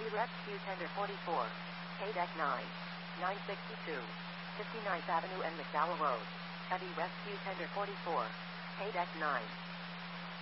Heavy Rescue Tender 44. Deck 9. 962. 59th Avenue and McDowell Road. Heavy Rescue Tender 44. Deck 9.